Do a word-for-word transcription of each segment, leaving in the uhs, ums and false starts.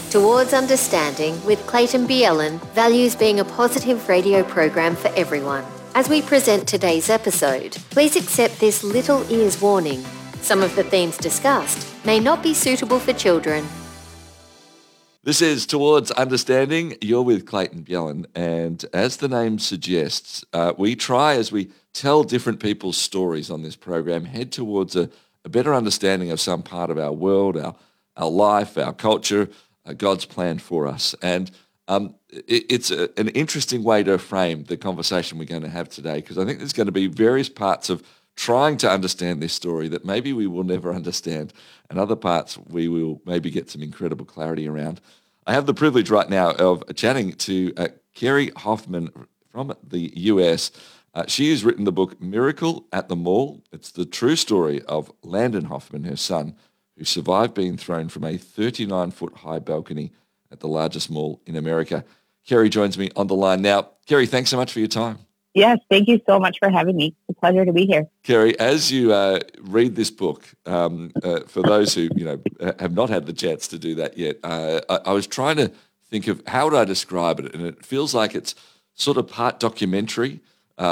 Towards Understanding with Clayton Bielen values being a positive radio program for everyone. As we present today's episode, please accept this little ears warning. Some of the themes discussed may not be suitable for children. This is Towards Understanding. You're with Clayton Bielen, and as the name suggests, uh, we try as we tell different people's stories on this program, head towards a, a better understanding of some part of our world, our, our life, our culture, uh, God's plan for us. And um, it, it's a, an interesting way to frame the conversation we're going to have today, because I think there's going to be various parts of trying to understand this story that maybe we will never understand, and other parts we will maybe get some incredible clarity around. I have the privilege right now of chatting to uh, Kerry Hoffman from the U S. Uh, she has written the book Miracle at the Mall. It's the true story of Landon Hoffman, her son, who survived being thrown from a thirty-nine foot high balcony at the largest mall in America. Kerry joins me on the line now. Kerry, thanks so much for your time. Yes, thank you so much for having me. It's a pleasure to be here. Kerry, as you uh, read this book, um, uh, for those who you know have not had the chance to do that yet, uh, I, I was trying to think of how would I describe it, and it feels like it's sort of part documentary.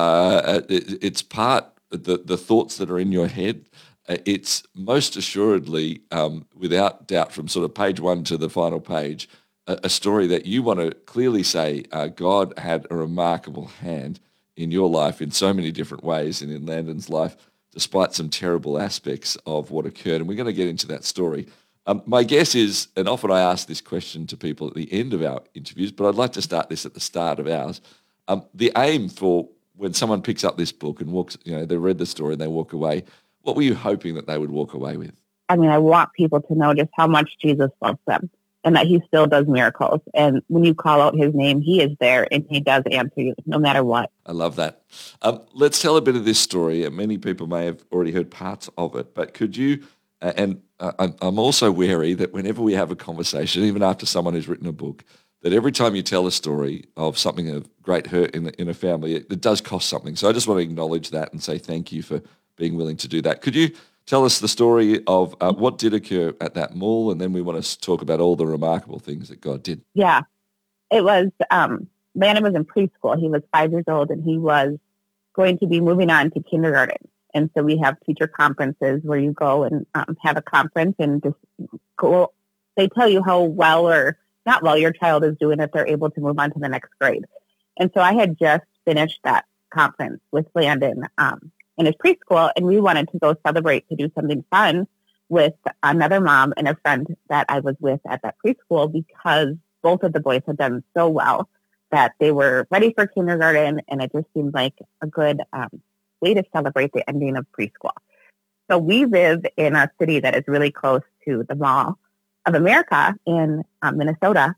Uh, it, it's part the the thoughts that are in your head. It's most assuredly, um, without doubt, from sort of page one to the final page, a, a story that you want to clearly say uh, God had a remarkable hand in your life in so many different ways and in Landon's life, despite some terrible aspects of what occurred. And we're going to get into that story. Um, my guess is, and often I ask this question to people at the end of our interviews, but I'd like to start this at the start of ours. Um, the aim for when someone picks up this book and walks, you know, they read the story and they walk away, what were you hoping that they would walk away with? I mean, I want people to know just how much Jesus loves them and that he still does miracles. And when you call out his name, he is there and he does answer you no matter what. I love that. Um, let's tell a bit of this story. And many people may have already heard parts of it, but could you, uh, and uh, I'm, I'm also wary that whenever we have a conversation, even after someone who's written a book, that every time you tell a story of something of great hurt in, in a family, it, it does cost something. So I just want to acknowledge that and say thank you for being willing to do that. Could you tell us the story of uh, what did occur at that mall, and then we want to talk about all the remarkable things that God did. Yeah, it was, um, Landon was in preschool. He was five years old, and he was going to be moving on to kindergarten. And so we have teacher conferences where you go and um, have a conference and just go. They tell you how well or not well your child is doing if they're able to move on to the next grade. And so I had just finished that conference with Landon um, in his preschool, and we wanted to go celebrate to do something fun with another mom and a friend that I was with at that preschool, because both of the boys had done so well that they were ready for kindergarten, and it just seemed like a good um, way to celebrate the ending of preschool. So we live in a city that is really close to the Mall of America in um, Minnesota,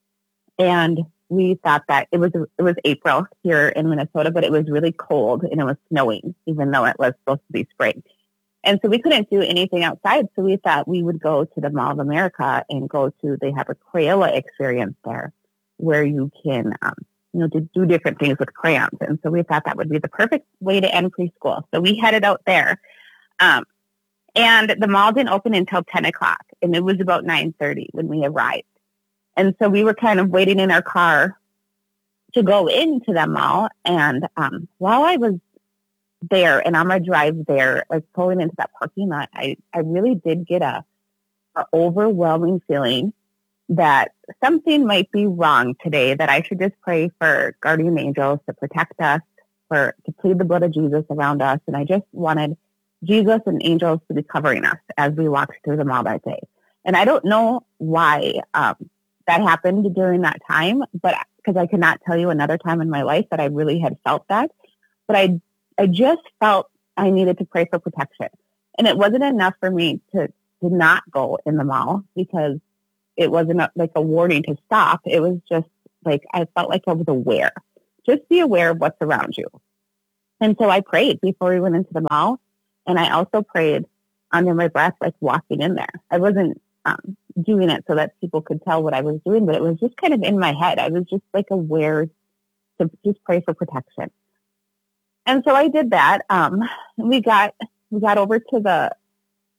and we thought that it was it was April here in Minnesota, but it was really cold and it was snowing, even though it was supposed to be spring. And so we couldn't do anything outside. So we thought we would go to the Mall of America and go to, they have a Crayola experience there where you can, um, you know, to do different things with crayons. And so we thought that would be the perfect way to end preschool. So we headed out there. Um, and the mall didn't open until ten o'clock, and it was about nine thirty when we arrived. And so we were kind of waiting in our car to go into the mall. And um, while I was there and on my drive there, like pulling into that parking lot, I, I really did get a, a overwhelming feeling that something might be wrong today, that I should just pray for guardian angels to protect us, for to plead the blood of Jesus around us. And I just wanted Jesus and angels to be covering us as we walked through the mall that day. And I don't know why um, that happened during that time, but because I cannot tell you another time in my life that I really had felt that. But I I just felt I needed to pray for protection. And it wasn't enough for me to, to not go in the mall, because it wasn't a, like a warning to stop. It was just like, I felt like I was aware. Just be aware of what's around you. And so I prayed before we went into the mall. And I also prayed under my breath, like walking in there. I wasn't um, doing it so that people could tell what I was doing, but it was just kind of in my head. I was just like aware to just pray for protection. And so I did that. Um, we got we got over to the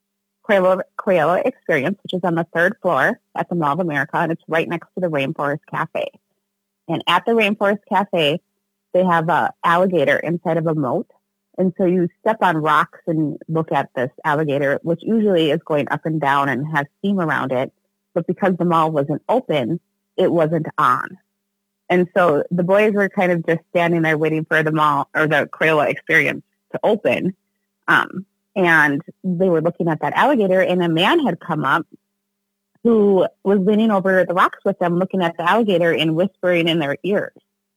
Crayola, Crayola Experience, which is on the third floor at the Mall of America, and it's right next to the Rainforest Cafe. And at the Rainforest Cafe, they have an alligator inside of a moat. And so you step on rocks and look at this alligator, which usually is going up and down and has steam around it. But because the mall wasn't open, it wasn't on. And so the boys were kind of just standing there waiting for the mall or the Crayola Experience to open. Um, and they were looking at that alligator, and a man had come up who was leaning over the rocks with them, looking at the alligator and whispering in their ears.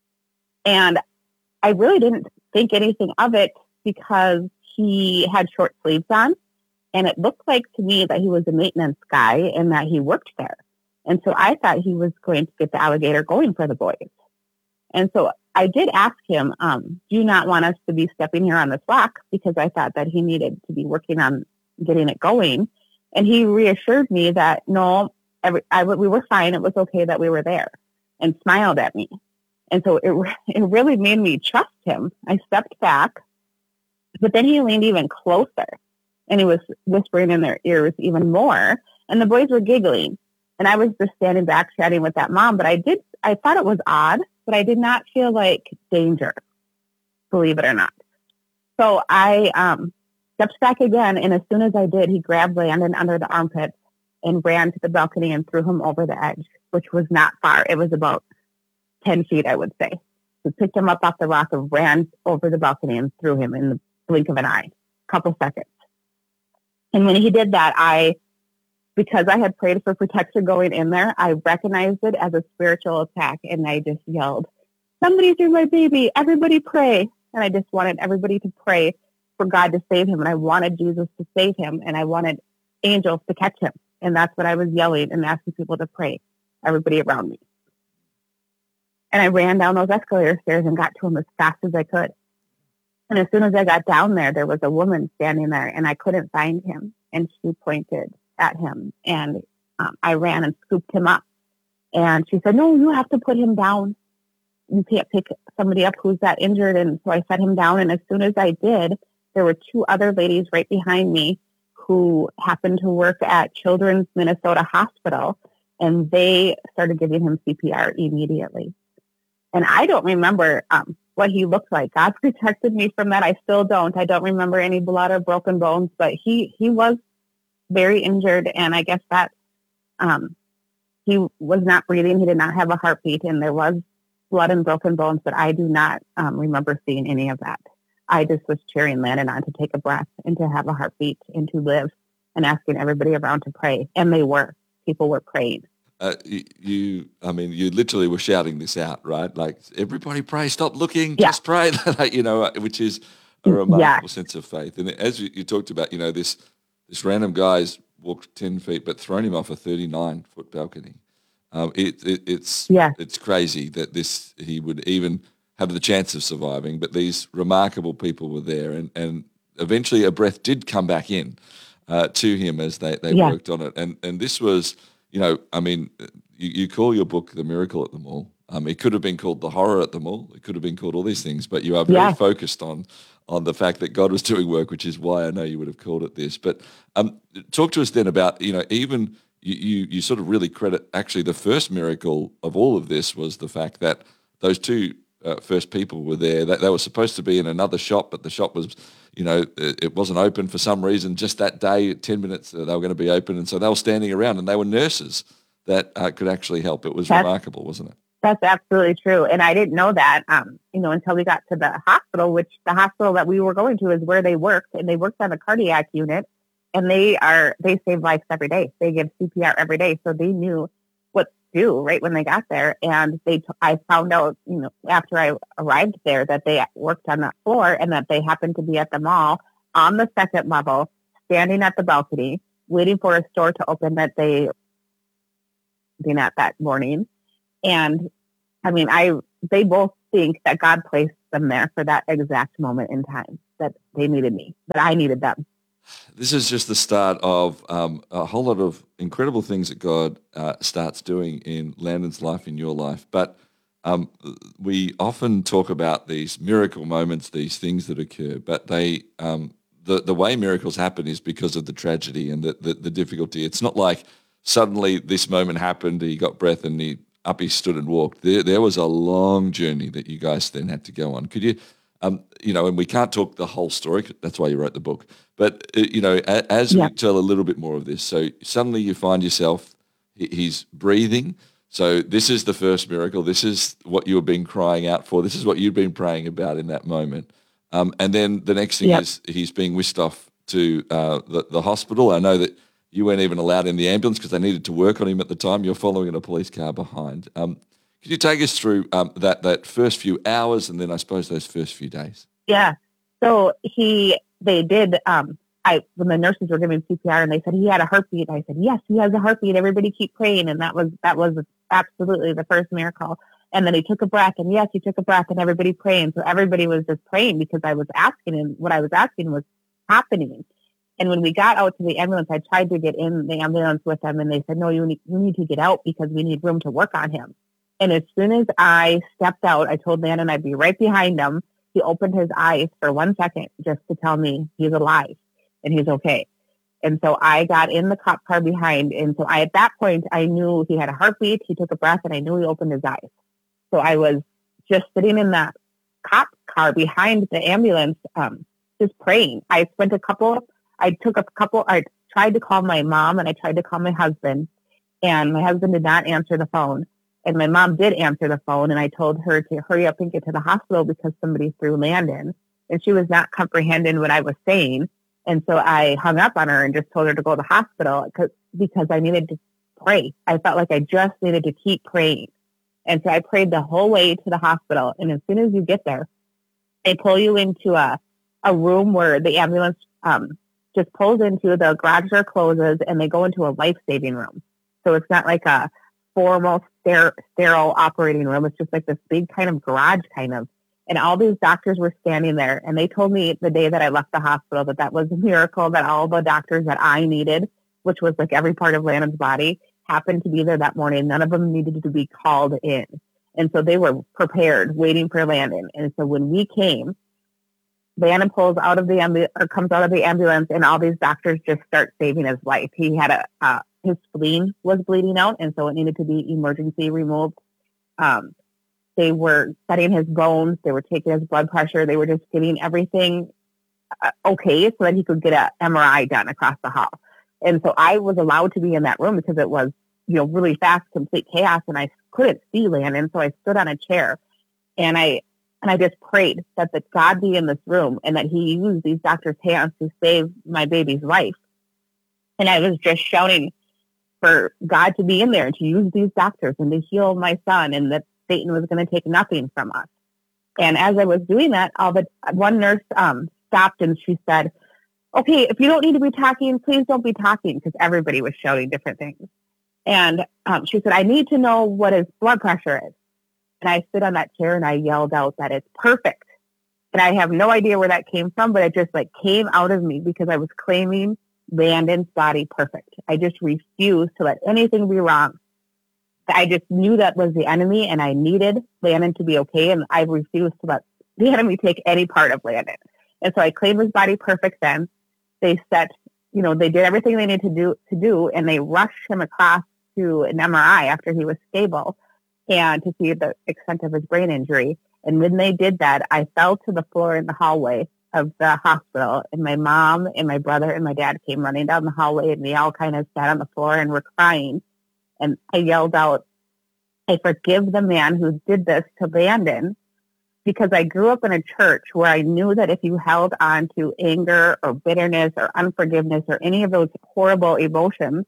And I really didn't think anything of it because he had short sleeves on, and it looked like to me that he was a maintenance guy and that he worked there. And so I thought he was going to get the alligator going for the boys. And so I did ask him, um, do you not want us to be stepping here on this rock? Because I thought that he needed to be working on getting it going. And he reassured me that, no, every, I, we were fine. It was okay that we were there, and smiled at me. And so it, it really made me trust him. I stepped back, but then he leaned even closer, and he was whispering in their ears even more. And the boys were giggling. And I was just standing back chatting with that mom. But I did, I thought it was odd, but I did not feel like danger, believe it or not. So I um, stepped back again. And as soon as I did, he grabbed Landon under the armpit and ran to the balcony and threw him over the edge, which was not far. It was about ten feet, I would say. So picked him up off the rock and ran over the balcony and threw him in the blink of an eye, a couple seconds. And when he did that, I, because I had prayed for protection going in there, I recognized it as a spiritual attack, and I just yelled, "Somebody threw my baby, everybody pray." And I just wanted everybody to pray for God to save him, and I wanted Jesus to save him, and I wanted angels to catch him. And that's what I was yelling and asking people to pray, everybody around me. And I ran down those escalator stairs and got to him as fast as I could. And as soon as I got down there, there was a woman standing there, and I couldn't find him. And she pointed at him, and um, I ran and scooped him up. And she said, "No, you have to put him down. You can't pick somebody up who's that injured." And so I set him down. And as soon as I did, there were two other ladies right behind me who happened to work at Children's Minnesota Hospital, and they started giving him C P R immediately. And I don't remember um, what he looked like. God protected me from that. I still don't. I don't remember any blood or broken bones, but he, he was very injured. And I guess that um, he was not breathing. He did not have a heartbeat, and there was blood and broken bones, but I do not um, remember seeing any of that. I just was cheering Landon on to take a breath and to have a heartbeat and to live, and asking everybody around to pray. And they were. People were praying. Uh, you, you, I mean, you literally were shouting this out, right? Like, everybody pray, stop looking, yeah. just pray, you know, which is a remarkable yeah. sense of faith. And as you, you talked about, you know, this this random guy's walked ten feet, but thrown him off a thirty-nine foot balcony. Um, it, it, it's yeah. it's crazy that this he would even have the chance of surviving, but these remarkable people were there, and, and eventually a breath did come back in uh, to him as they, they yeah. worked on it. And and this was, you know, I mean, you, you call your book The Miracle at the Mall. Um, it could have been called The Horror at the Mall. It could have been called all these things, but you are very yeah. focused on on the fact that God was doing work, which is why I know you would have called it this. But um, talk to us then about, you know, even you, you, you sort of really credit actually the first miracle of all of this was the fact that those two uh, first people were there. They, they were supposed to be in another shop, but the shop was, you know, it, it wasn't open for some reason. Just that day, ten minutes, uh, they were going to be open. And so they were standing around, and they were nurses that uh, could actually help. It was that's, remarkable, wasn't it? That's absolutely true. And I didn't know that, um, you know, until we got to the hospital, which the hospital that we were going to is where they worked, and they worked on the cardiac unit, and they are, they save lives every day. They give C P R every day. So they knew what to do right when they got there. And they, t- I found out, you know, after I arrived there that they worked on that floor, and that they happened to be at the mall on the second level, standing at the balcony, waiting for a store to open that they been at that morning. And I mean, I, they both think that God placed them there for that exact moment in time, that they needed me, that I needed them. This is just the start of um, a whole lot of incredible things that God uh, starts doing in Landon's life, in your life. But um, we often talk about these miracle moments, these things that occur, but they, um, the, the way miracles happen is because of the tragedy and the, the, the difficulty. It's not like suddenly this moment happened, he got breath and he up he stood and walked. There, there was a long journey that you guys then had to go on. Could you, um, you know, and we can't talk the whole story. That's why you wrote the book. But, uh, you know, a, as yeah. we tell a little bit more of this, so suddenly you find yourself, he, he's breathing. So this is the first miracle. This is what you've been crying out for. This is what you've been praying about in that moment. Um, and then the next thing yep. is he's being whisked off to uh, the, the hospital. I know that you weren't even allowed in the ambulance because they needed to work on him at the time. You're following in a police car behind. Um, could you take us through um, that, that first few hours and then I suppose those first few days? Yeah. So he, they did, um, I, when the nurses were giving P P R and they said he had a heartbeat, I said, yes, he has a heartbeat. Everybody keep praying. And that was, that was absolutely the first miracle. And then he took a breath and yes, he took a breath and everybody praying. So everybody was just praying because I was asking and what I was asking was happening. And when we got out to the ambulance, I tried to get in the ambulance with them and they said, no, you need, you need to get out because we need room to work on him. And as soon as I stepped out, I told Landon I'd be right behind him. He opened his eyes for one second just to tell me he's alive and he's okay. And so I got in the cop car behind. And so I, at that point, I knew he had a heartbeat. He took a breath and I knew he opened his eyes. So I was just sitting in that cop car behind the ambulance, um, just praying. I spent a couple, I took a couple, I tried to call my mom and I tried to call my husband and my husband did not answer the phone. And my mom did answer the phone and I told her to hurry up and get to the hospital because somebody threw Landon and she was not comprehending what I was saying. And so I hung up on her and just told her to go to the hospital because, because I needed to pray. I felt like I just needed to keep praying. And so I prayed the whole way to the hospital. And as soon as you get there, they pull you into a, a room where the ambulance um, just pulls into, the garage door closes, and they go into a life-saving room. So it's not like a formal ster- sterile operating room. It's just like this big kind of garage kind of. And all these doctors were standing there. And they told me the day that I left the hospital that that was a miracle, that all the doctors that I needed, which was like every part of Landon's body, happened to be there that morning. None of them needed to be called in. And so they were prepared, waiting for Landon. And so when we came, Landon pulls out of the ambulance, or comes out of the ambulance, and all these doctors just start saving his life. He had a, uh, his spleen was bleeding out, and so it needed to be emergency removed. Um, they were setting his bones. They were taking his blood pressure. They were just getting everything uh, okay so that he could get an M R I done across the hall. And so I was allowed to be in that room because it was, you know, really fast, complete chaos, and I couldn't see Landon. So I stood on a chair and I, and I just prayed that the God be in this room and that he used these doctors' hands to save my baby's life. And I was just shouting for God to be in there and to use these doctors and to heal my son, and that Satan was going to take nothing from us. And as I was doing that, all the one nurse um, stopped and she said, okay, if you don't need to be talking, please don't be talking, because everybody was shouting different things. And um, she said, I need to know what his blood pressure is. And I stood on that chair and I yelled out that it's perfect. And I have no idea where that came from, but it just like came out of me because I was claiming Landon's body perfect. I just refused to let anything be wrong. I just knew that was the enemy and I needed Landon to be okay. And I refused to let the enemy take any part of Landon. And so I claimed his body perfect then. They set, you know, they did everything they needed to do to do, and they rushed him across to an M R I after he was stable and to see the extent of his brain injury. And when they did that, I fell to the floor in the hallway of the hospital, and my mom and my brother and my dad came running down the hallway, and they all kind of sat on the floor and were crying. And I yelled out, I forgive the man who did this to Landon, because I grew up in a church where I knew that if you held on to anger or bitterness or unforgiveness or any of those horrible emotions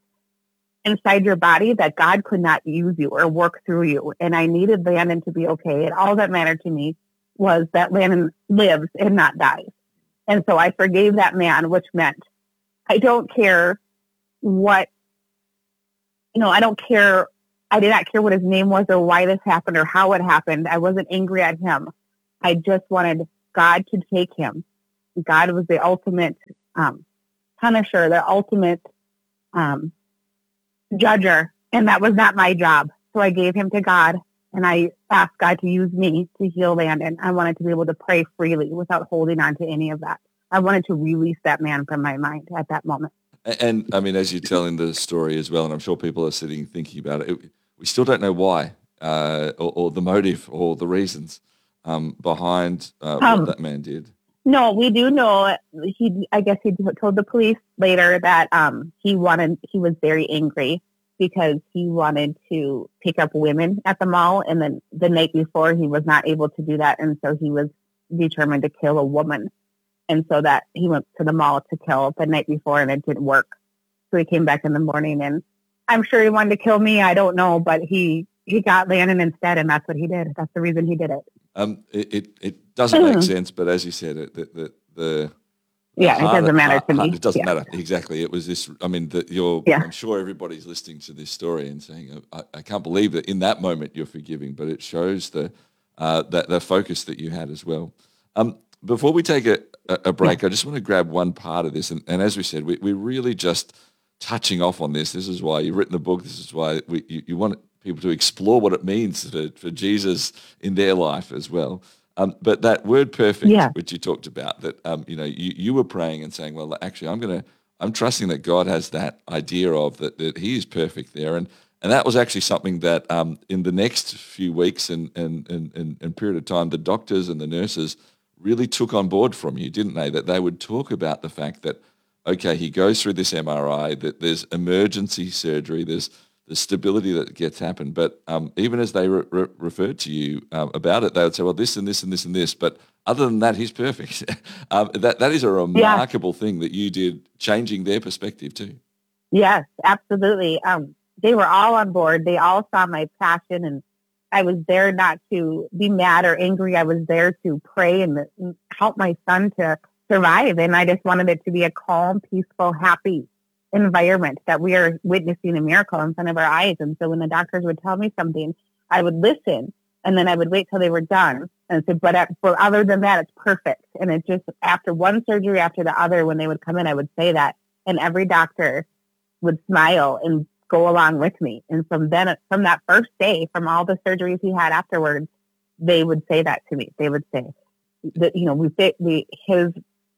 inside your body, that God could not use you or work through you. And I needed Landon to be okay. And all that mattered to me was that Landon lives and not dies. And so I forgave that man, which meant I don't care what, you know, I don't care. I did not care what his name was or why this happened or how it happened. I wasn't angry at him. I just wanted God to take him. God was the ultimate um, punisher, the ultimate um, judger, and that was not my job. So I gave him to God, and I asked God to use me to heal Landon. I wanted to be able to pray freely without holding on to any of that. I wanted to release that man from my mind at that moment. And, and I mean, as you're telling the story as well, and I'm sure people are sitting thinking about it, it we still don't know why uh, or, or the motive or the reasons um, behind uh, um, what that man did. No, we do know he, I guess he told the police later that um, he wanted, he was very angry because he wanted to pick up women at the mall. And then the night before he was not able to do that. And so he was determined to kill a woman. And so that he went to the mall to kill the night before and it didn't work. So he came back in the morning and I'm sure he wanted to kill me. I don't know, but he, he got Landon instead. And that's what he did. That's the reason he did it. Um, it, it, it doesn't make sense, but as you said, it, the, the, the yeah, it doesn't matter heart, to me. Heart, it doesn't yeah. matter. Exactly. It was this, I mean, the, you're, yeah. I'm sure everybody's listening to this story and saying, I, I can't believe that in that moment you're forgiving, but it shows the, uh, that the focus that you had as well. Um, before we take a, a break, yeah. I just want to grab one part of this. And, and as we said, we, we're really just touching off on this. This is why you've written the book. This is why we, you, you want people to explore what it means for, for Jesus in their life as well. Um, but that word perfect, yeah. which you talked about, that, um, you know, you, you were praying and saying, well, actually, I'm going to, I'm trusting that God has that idea of that, that he is perfect there. And, and that was actually something that um, in the next few weeks and, and, and, and, and period of time, the doctors and the nurses really took on board from you, didn't they? That they would talk about the fact that, okay, he goes through this M R I, that there's emergency surgery, there's the stability that gets happened. But um, even as they re- re- referred to you um, about it, they would say, well, this and this and this and this. But other than that, he's perfect. um, that That is a remarkable yeah. thing that you did, changing their perspective too. Yes, absolutely. Um, they were all on board. They all saw my passion, and I was there not to be mad or angry. I was there to pray and help my son to survive. And I just wanted it to be a calm, peaceful, happy environment that we are witnessing a miracle in front of our eyes. And so when the doctors would tell me something, I would listen and then I would wait till they were done and say, but, but other than that, it's perfect. And it just, after one surgery after the other, when they would come in, I would say that, and every doctor would smile and go along with me. And from then, from that first day, from all the surgeries he had afterwards, they would say that to me. They would say that, you know, we, we, his,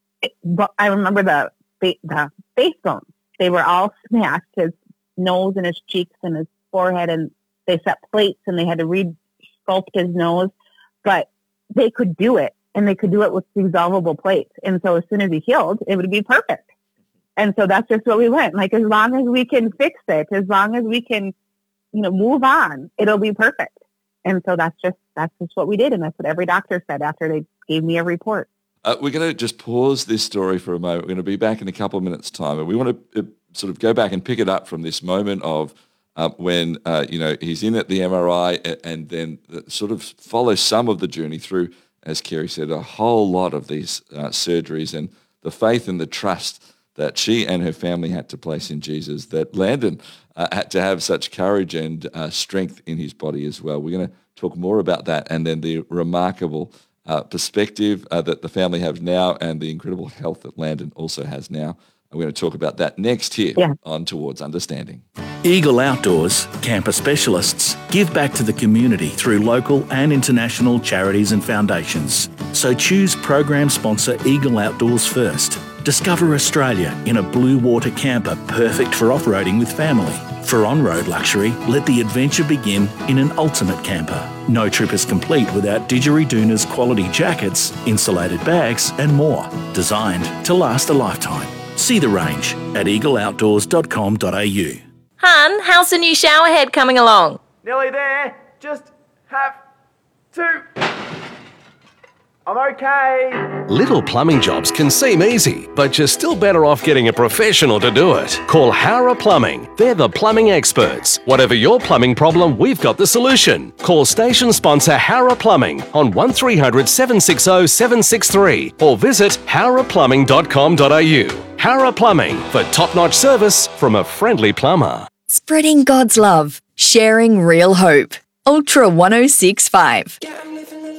I remember the, the face bones. They were all smashed, his nose and his cheeks and his forehead, and they set plates and they had to re-sculpt his nose, but they could do it, and they could do it with resolvable plates. And so as soon as he healed, it would be perfect. And so that's just what we went. Like, as long as we can fix it, as long as we can, you know, move on, it'll be perfect. And so that's just, that's just what we did. And that's what every doctor said after they gave me a report. Uh, we're going to just pause this story for a moment. We're going to be back in a couple of minutes' time, and we want to uh, sort of go back and pick it up from this moment of uh, when uh, you know he's in at the M R I, and, and then uh, sort of follow some of the journey through, as Kerry said, a whole lot of these uh, surgeries and the faith and the trust that she and her family had to place in Jesus. That Landon uh, had to have such courage and uh, strength in his body as well. We're going to talk more about that, and then the remarkable Uh, perspective uh, that the family have now and the incredible health that Landon also has now. I'm going to talk about that next here yeah. on Towards Understanding. Eagle Outdoors, camper specialists, give back to the community through local and international charities and foundations. So choose program sponsor Eagle Outdoors first. Discover Australia in a blue water camper perfect for off-roading with family. For on-road luxury, let the adventure begin in an ultimate camper. No trip is complete without Didgeridoon's quality jackets, insulated bags and more, designed to last a lifetime. See the range at eagle outdoors dot com dot a u. Hun, how's the new shower head coming along? Nearly there. Just have to... I'm okay. Little plumbing jobs can seem easy, but you're still better off getting a professional to do it. Call Howrah Plumbing. They're the plumbing experts. Whatever your plumbing problem, we've got the solution. Call station sponsor Howrah Plumbing on one three hundred, seven six zero, seven six three or visit howrah plumbing dot com dot a u. Howrah Plumbing, for top-notch service from a friendly plumber. Spreading God's love, sharing real hope. Ultra one oh six point five.